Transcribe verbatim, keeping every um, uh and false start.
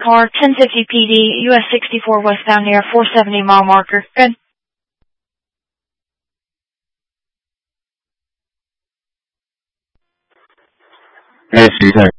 Car ten fifty P D, U S sixty-four westbound near four seventy mile marker. Good. S G,